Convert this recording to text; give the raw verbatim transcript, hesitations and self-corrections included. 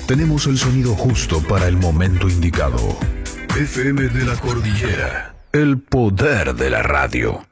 tenemos el sonido justo para el momento indicado. F M de la Cordillera, el poder de la radio.